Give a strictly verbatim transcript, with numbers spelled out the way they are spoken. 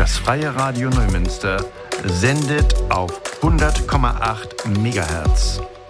Das Freie Radio Neumünster sendet auf hundert Komma acht Megahertz.